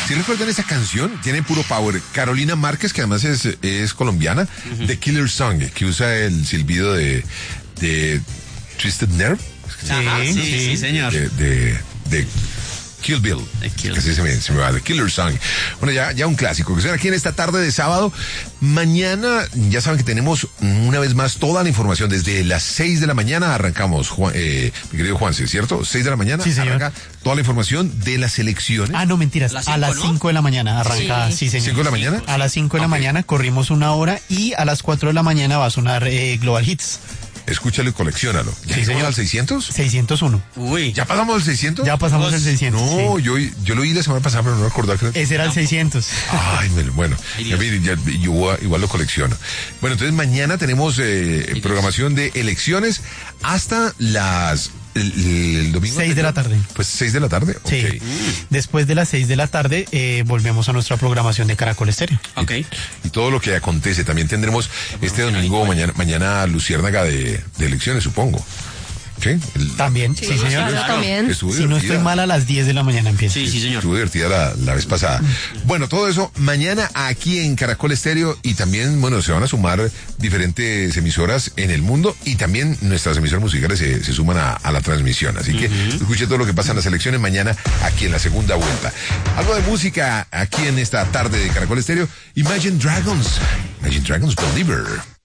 ¿Sí recuerdan esa canción? Tiene puro power. Carolina Márquez, que además es colombiana, The Killer Song, que usa el silbido de Twisted Nerve. Ajá, sí, señor. De Kill Bill. Así se me va, The Killer Song. Bueno, ya un clásico que suena aquí en esta tarde de sábado. Mañana, ya saben que tenemos una vez más toda la información. Desde las 6 de la mañana arrancamos, mi querido Juanse, ¿cierto? 6 de la mañana, sí, señor. Arranca toda la información de las elecciones. Ah, no, mentiras. A las 5 de la mañana arranca, sí, señor. 5 de la mañana. A las 5 de la mañana corrimos una hora y a las 4 de la mañana va a sonar Global Hits. Escúchalo y colecciónalo. ¿Ya Sí, llegamos señor. al 600? 601. Uy. ¿Ya pasamos al 600? Ya pasamos el 600. No, sí. yo lo oí la semana pasada, pero no me acordaba que... Ese era el 600. Ay, bueno, yo igual lo colecciono. Bueno, entonces mañana tenemos programación de elecciones hasta el domingo. 6 de la tarde. Pues 6 de la tarde. Sí. Okay. Después de las 6 de la tarde volvemos a nuestra programación de Caracol Estéreo. Ok. Y todo lo que acontece. También tendremos este domingo, mañana Luciérnaga de elecciones, supongo. ¿Sí? También, sí, señor. Claro, también. Si no estoy mal, a las 10 de la mañana empieza. Sí, señor. Estuvo divertida la vez pasada. Bueno, todo eso mañana aquí en Caracol Estéreo y también, bueno, se van a sumar diferentes emisoras en el mundo y también nuestras emisoras musicales se suman a la transmisión. Así que escuche todo lo que pasa en las elecciones mañana aquí en la segunda vuelta. Algo de música aquí en esta tarde de Caracol Estéreo. Imagine Dragons Believer.